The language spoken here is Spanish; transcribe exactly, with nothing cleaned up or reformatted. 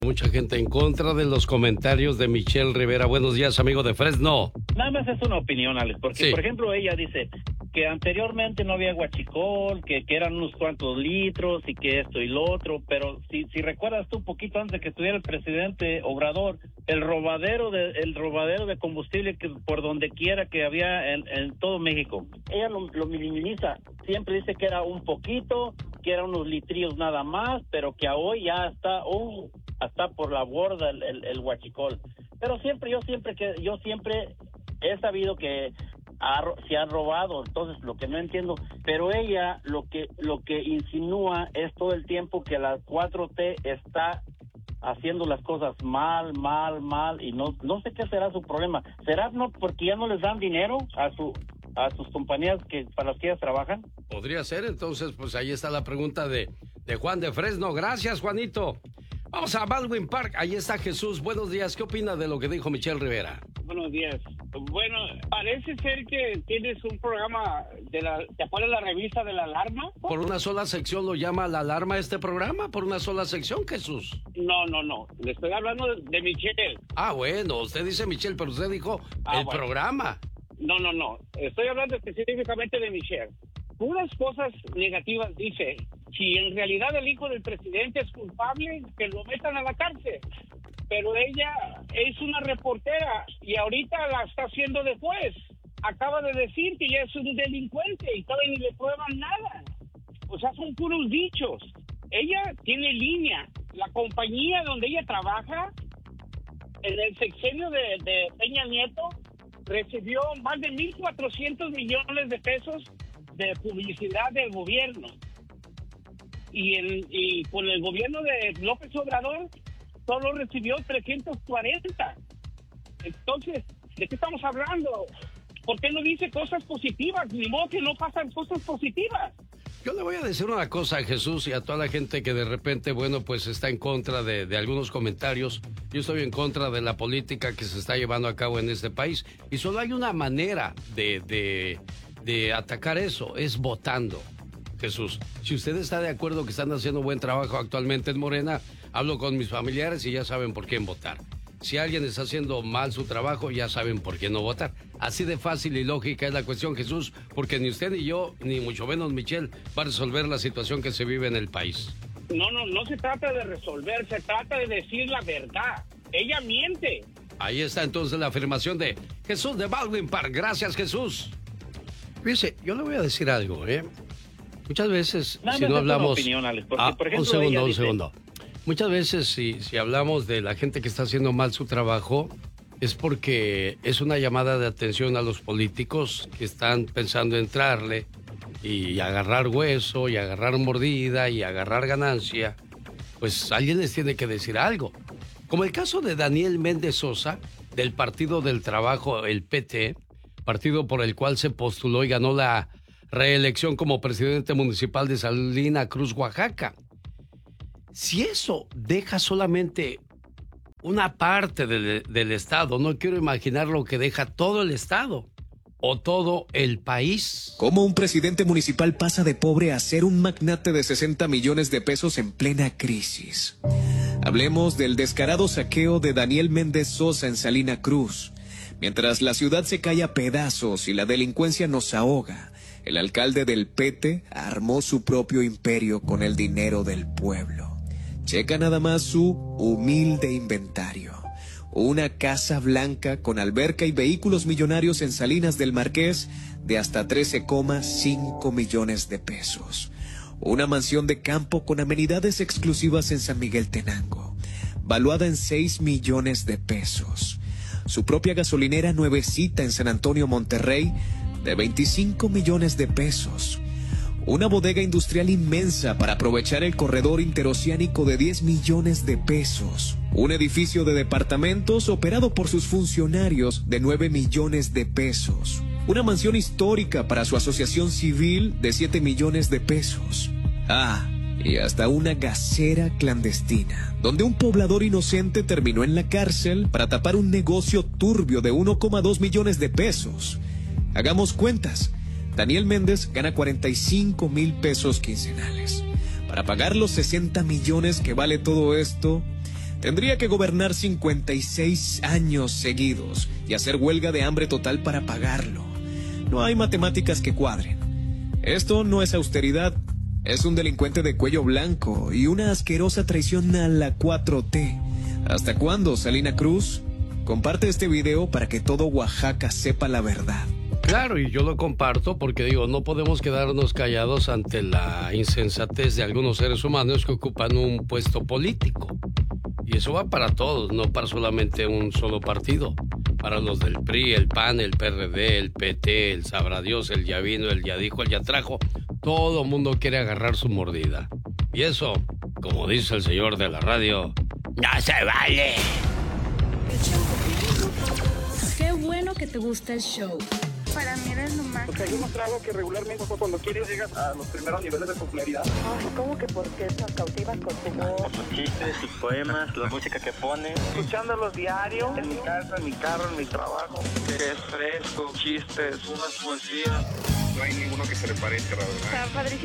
Mucha gente en contra de los comentarios de Michelle Rivera. Buenos días, amigo de Fresno. Nada más es una opinión, Alex, porque, sí. por ejemplo, ella dice que anteriormente no había huachicol, que, que eran unos cuantos litros y que esto y lo otro, pero si, si recuerdas tú un poquito antes de que estuviera el presidente Obrador, el robadero de el robadero de combustible que por donde quiera que había en, en todo México, ella lo, lo minimiza, siempre dice que era un poquito, que eran unos litrillos nada más, pero que hoy ya está oh, hasta por la borda el, el, el huachicol. Pero siempre, yo siempre que yo siempre he sabido que ha, se ha robado, entonces lo que no entiendo, pero ella lo que lo que insinúa es todo el tiempo que la cuatro T está haciendo las cosas mal, mal, mal, y no no sé qué será su problema. ¿Será no porque ya no les dan dinero a su a sus compañías que para las que ellas trabajan? Podría ser, entonces, pues ahí está la pregunta de, de Juan de Fresno. Gracias, Juanito. Vamos a Baldwin Park, ahí está Jesús. Buenos días, ¿qué opina de lo que dijo Michelle Rivera? Buenos días. Bueno, parece ser que tienes un programa, de la, ¿te acuerdas la revista de la alarma? ¿Por una sola sección lo llama la alarma este programa? ¿Por una sola sección, Jesús? No, no, no, le estoy hablando de, de Michelle. Ah, bueno, usted dice Michelle, pero usted dijo ah, el bueno. programa. No, no, no, estoy hablando específicamente de Michelle. Puras cosas negativas dice. Si en realidad el hijo del presidente es culpable, que lo metan a la cárcel. Pero ella es una reportera y ahorita la está haciendo de juez. Acaba de decir que ya es un delincuente y todavía ni le prueban nada. O sea, son puros dichos. Ella tiene línea. La compañía donde ella trabaja, en el sexenio de, de Peña Nieto, recibió más de mil cuatrocientos millones de pesos de publicidad del gobierno. Y, el, y con el gobierno de López Obrador solo recibió trescientos cuarenta. Entonces, ¿de qué estamos hablando? ¿Por qué no dice cosas positivas? Ni modo que no pasan cosas positivas. Yo le voy a decir una cosa a Jesús y a toda la gente que de repente, bueno, pues está en contra de, de algunos comentarios. Yo estoy en contra de la política que se está llevando a cabo en este país. Y solo hay una manera de, de, de atacar eso, es votando. Jesús, si usted está de acuerdo que están haciendo buen trabajo actualmente en Morena, hablo con mis familiares y ya saben por quién votar. Si alguien está haciendo mal su trabajo, ya saben por qué no votar. Así de fácil y lógica es la cuestión, Jesús, porque ni usted ni yo, ni mucho menos Michelle, va a resolver la situación que se vive en el país. No, no, no se trata de resolver, se trata de decir la verdad. Ella miente. Ahí está entonces la afirmación de Jesús de Baldwin Park. Gracias, Jesús. Fíjese, yo le voy a decir algo, ¿eh? Muchas veces, no, si no, no hablamos... Opinión, Alex, porque, ah, por ejemplo, un segundo, un dice... segundo. Muchas veces, si, si hablamos de la gente que está haciendo mal su trabajo, es porque es una llamada de atención a los políticos que están pensando entrarle y agarrar hueso, y agarrar mordida, y agarrar ganancia. Pues alguien les tiene que decir algo. Como el caso de Daniel Méndez Sosa, del Partido del Trabajo, el P T, partido por el cual se postuló y ganó la reelección como presidente municipal de Salina Cruz, Oaxaca. Si eso deja solamente una parte del, del estado, no quiero imaginar lo que deja todo el estado o todo el país. ¿Cómo un presidente municipal pasa de pobre a ser un magnate de sesenta millones de pesos en plena crisis? Hablemos del descarado saqueo de Daniel Méndez Sosa en Salina Cruz. Mientras la ciudad se cae a pedazos y la delincuencia nos ahoga, el alcalde del P T armó su propio imperio con el dinero del pueblo. Checa nada más su humilde inventario. Una casa blanca con alberca y vehículos millonarios en Salinas del Marqués de hasta trece coma cinco millones de pesos. Una mansión de campo con amenidades exclusivas en San Miguel Tenango, valuada en seis millones de pesos. Su propia gasolinera nuevecita en San Antonio, Monterrey, de veinticinco millones de pesos. Una bodega industrial inmensa para aprovechar el corredor interoceánico de diez millones de pesos. Un edificio de departamentos operado por sus funcionarios de nueve millones de pesos. Una mansión histórica para su asociación civil de siete millones de pesos. Ah, y hasta una gasera clandestina, donde un poblador inocente terminó en la cárcel para tapar un negocio turbio de uno coma dos millones de pesos. Hagamos cuentas. Daniel Méndez gana cuarenta y cinco mil pesos quincenales. Para pagar los sesenta millones que vale todo esto, tendría que gobernar cincuenta y seis años seguidos y hacer huelga de hambre total para pagarlo. No hay matemáticas que cuadren. Esto no es austeridad, es un delincuente de cuello blanco y una asquerosa traición a la cuatro T. ¿Hasta cuándo, Salina Cruz? Comparte este video para que todo Oaxaca sepa la verdad. Claro, y yo lo comparto porque digo, no podemos quedarnos callados ante la insensatez de algunos seres humanos que ocupan un puesto político. Y eso va para todos, no para solamente un solo partido. Para los del P R I, el P A N, el P R D, el P T, el Sabrá Dios, el ya vino, el ya dijo, el ya trajo. Todo mundo quiere agarrar su mordida. Y eso, como dice el señor de la radio, ¡no se vale! Qué bueno que te gusta el show. Para mí eres lo más. Porque hay demostrado que regularmente cuando quieres llegas a los primeros niveles de popularidad. Ay, ¿cómo que por qué nos cautivas con tu voz? Sus chistes, sus poemas, la música que pones. Escuchándolos diario, en mi casa, en mi carro, en mi trabajo. Que es fresco, chistes, unas poesías. No hay ninguno que se le parezca, la verdad. Está padrísimo.